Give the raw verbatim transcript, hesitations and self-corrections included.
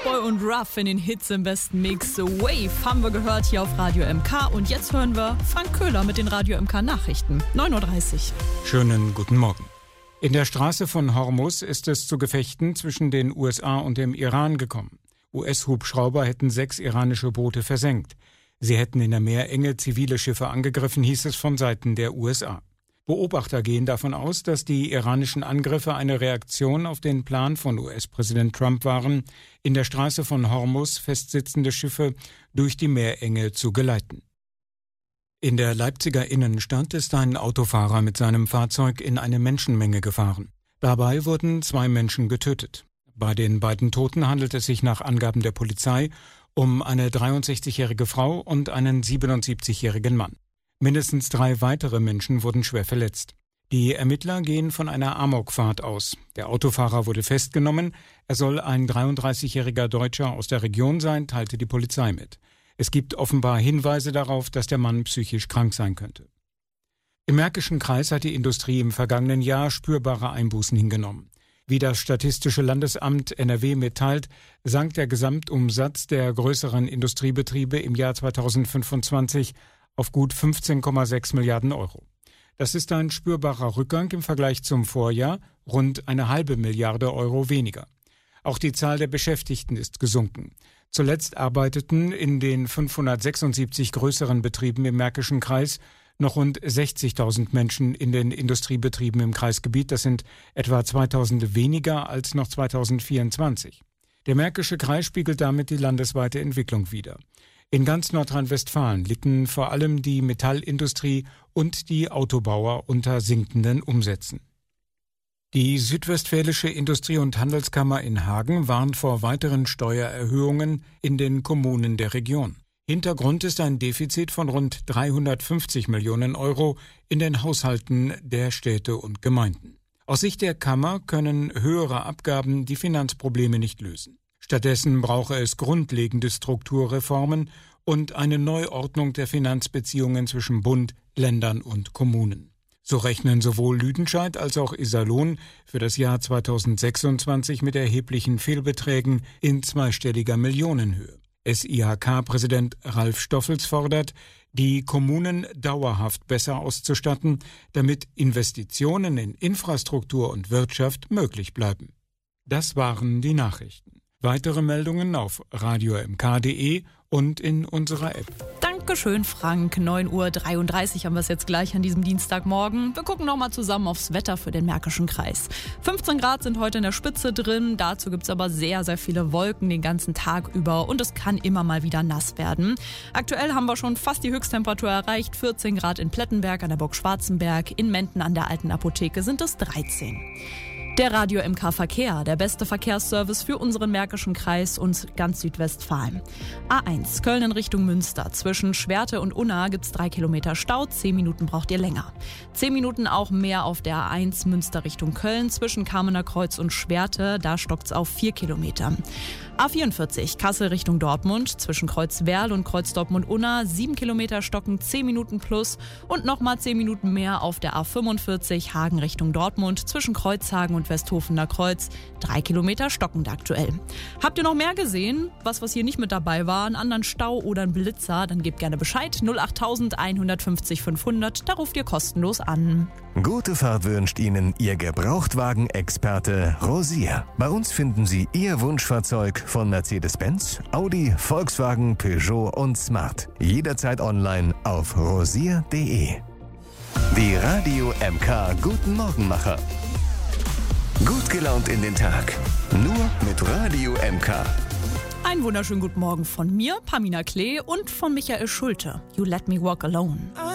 Boy und Ruff in den Hits im besten Mix. Wave haben wir gehört hier auf Radio M K. Und jetzt hören wir Frank Köhler mit den Radio M K Nachrichten. neun Uhr dreißig. Schönen guten Morgen. In der Straße von Hormuz ist es zu Gefechten zwischen den U S A und dem Iran gekommen. U S-Hubschrauber hätten sechs iranische Boote versenkt. Sie hätten in der Meerenge zivile Schiffe angegriffen, hieß es von Seiten der U S A. Beobachter gehen davon aus, dass die iranischen Angriffe eine Reaktion auf den Plan von U S-Präsident Trump waren, in der Straße von Hormuz festsitzende Schiffe durch die Meerenge zu geleiten. In der Leipziger Innenstadt ist ein Autofahrer mit seinem Fahrzeug in eine Menschenmenge gefahren. Dabei wurden zwei Menschen getötet. Bei den beiden Toten handelt es sich nach Angaben der Polizei um eine dreiundsechzigjährige Frau und einen siebenundsiebzigjährigen Mann. Mindestens drei weitere Menschen wurden schwer verletzt. Die Ermittler gehen von einer Amokfahrt aus. Der Autofahrer wurde festgenommen. Er soll ein dreiunddreißigjähriger Deutscher aus der Region sein, teilte die Polizei mit. Es gibt offenbar Hinweise darauf, dass der Mann psychisch krank sein könnte. Im Märkischen Kreis hat die Industrie im vergangenen Jahr spürbare Einbußen hingenommen. Wie das Statistische Landesamt N R W mitteilt, sank der Gesamtumsatz der größeren Industriebetriebe im Jahr zweitausendfünfundzwanzig auf gut fünfzehn Komma sechs Milliarden Euro. Das ist ein spürbarer Rückgang im Vergleich zum Vorjahr, rund eine halbe Milliarde Euro weniger. Auch die Zahl der Beschäftigten ist gesunken. Zuletzt arbeiteten in den fünfhundertsechsundsiebzig größeren Betrieben im Märkischen Kreis noch rund sechzigtausend Menschen in den Industriebetrieben im Kreisgebiet. Das sind etwa zweitausend weniger als noch zweitausendvierundzwanzig. Der Märkische Kreis spiegelt damit die landesweite Entwicklung wider. In ganz Nordrhein-Westfalen litten vor allem die Metallindustrie und die Autobauer unter sinkenden Umsätzen. Die Südwestfälische Industrie- und Handelskammer in Hagen warnt vor weiteren Steuererhöhungen in den Kommunen der Region. Hintergrund ist ein Defizit von rund dreihundertfünfzig Millionen Euro in den Haushalten der Städte und Gemeinden. Aus Sicht der Kammer können höhere Abgaben die Finanzprobleme nicht lösen. Stattdessen brauche es grundlegende Strukturreformen und eine Neuordnung der Finanzbeziehungen zwischen Bund, Ländern und Kommunen. So rechnen sowohl Lüdenscheid als auch Iserlohn für das Jahr zweitausendsechsundzwanzig mit erheblichen Fehlbeträgen in zweistelliger Millionenhöhe. S I H K-Präsident Ralf Stoffels fordert, die Kommunen dauerhaft besser auszustatten, damit Investitionen in Infrastruktur und Wirtschaft möglich bleiben. Das waren die Nachrichten. Weitere Meldungen auf radio m k punkt d e und in unserer App. Dankeschön, Frank. neun Uhr dreiunddreißig haben wir es jetzt gleich an diesem Dienstagmorgen. Wir gucken nochmal zusammen aufs Wetter für den Märkischen Kreis. fünfzehn Grad sind heute in der Spitze drin. Dazu gibt es aber sehr, sehr viele Wolken den ganzen Tag über und es kann immer mal wieder nass werden. Aktuell haben wir schon fast die Höchsttemperatur erreicht. vierzehn Grad in Plettenberg an der Burg Schwarzenberg. In Menden an der Alten Apotheke sind es dreizehn. Der Radio M K Verkehr, der beste Verkehrsservice für unseren Märkischen Kreis und ganz Südwestfalen. A eins, Köln in Richtung Münster. Zwischen Schwerte und Unna gibt's drei Kilometer Stau, zehn Minuten braucht ihr länger. Zehn Minuten auch mehr auf der A eins Münster Richtung Köln. Zwischen Kamener Kreuz und Schwerte, da stockt's auf vier Kilometer. A vierundvierzig, Kassel Richtung Dortmund. Zwischen Kreuzwerl und Kreuz Dortmund-Unna, sieben Kilometer stocken, zehn Minuten plus. Und nochmal zehn Minuten mehr auf der A fünfundvierzig, Hagen Richtung Dortmund. Zwischen Kreuzhagen und Westhofener Kreuz, drei Kilometer stockend aktuell. Habt ihr noch mehr gesehen, was was hier nicht mit dabei war, einen anderen Stau oder einen Blitzer, dann gebt gerne Bescheid. null acht eins fünf null fünfhundert, da ruft ihr kostenlos an. Gute Fahrt wünscht Ihnen Ihr Gebrauchtwagen-Experte Rosier. Bei uns finden Sie Ihr Wunschfahrzeug von Mercedes-Benz, Audi, Volkswagen, Peugeot und Smart. Jederzeit online auf rosier punkt de. Die Radio M K Guten Morgenmacher. Gut gelaunt in den Tag. Nur mit Radio M K. Einen wunderschönen guten Morgen von mir, Pamina Klee, und von Michael Schulte. You Let Me Walk Alone.